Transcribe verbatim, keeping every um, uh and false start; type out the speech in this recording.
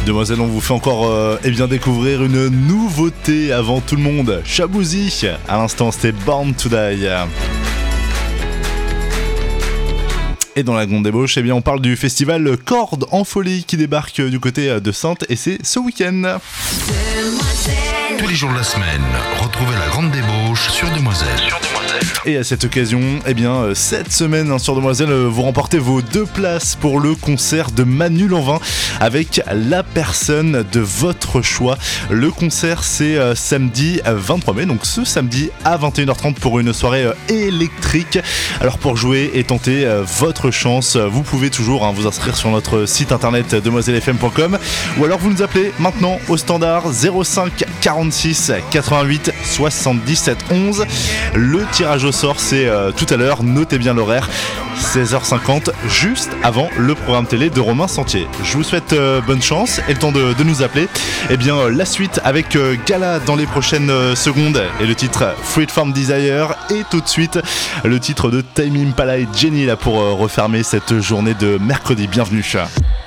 Demoiselle, on vous fait encore euh, eh bien, découvrir une nouveauté avant tout le monde. Shaboozey, à l'instant c'était Born to Die. Et dans la grande débauche, eh bien, on parle du festival Cordes en folie qui débarque du côté de Saintes et c'est ce week-end. Tous les jours de la semaine, retrouvez la grande débauche sur Demoiselle. Sur Demoiselle. Et à cette occasion, eh bien, cette semaine hein, sur Demoiselle, vous remportez vos deux places pour le concert de Manu Lanvin avec la personne de votre choix. Le concert, c'est euh, samedi vingt-trois mai, donc ce samedi à vingt et une heures trente pour une soirée euh, électrique. Alors pour jouer et tenter euh, votre chance, vous pouvez toujours hein, vous inscrire sur notre site internet demoiselle f m point com ou alors vous nous appelez maintenant au standard zéro cinq quarante-six quatre-vingt-huit soixante-dix-sept onze. Le tirage au sort, c'est euh, tout à l'heure, notez bien l'horaire, seize heures cinquante, juste avant le programme télé de Romain Sentier. Je vous souhaite euh, bonne chance et le temps de, de nous appeler. Et bien euh, la suite avec euh, Gala dans les prochaines euh, secondes et le titre Freeform Desire et tout de suite le titre de Tame Impala et Jenny là pour euh, refermer cette journée de mercredi. Bienvenue.